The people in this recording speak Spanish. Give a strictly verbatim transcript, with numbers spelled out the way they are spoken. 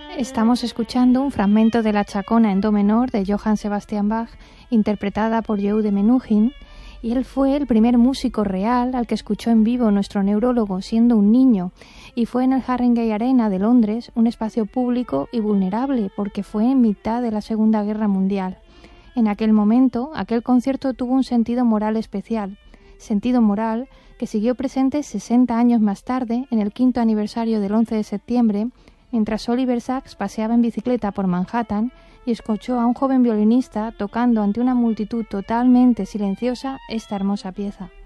Estamos escuchando un fragmento de La Chacona en do menor de Johann Sebastian Bach, interpretada por Yehude Menuhin, y él fue el primer músico real al que escuchó en vivo nuestro neurólogo siendo un niño, y fue en el Haringey Arena de Londres, un espacio público y vulnerable porque fue en mitad de la Segunda Guerra Mundial. En aquel momento, aquel concierto tuvo un sentido moral especial, sentido moral que siguió presente sesenta años más tarde, en el quinto aniversario del once de septiembre, mientras Oliver Sacks paseaba en bicicleta por Manhattan y escuchó a un joven violinista tocando ante una multitud totalmente silenciosa esta hermosa pieza.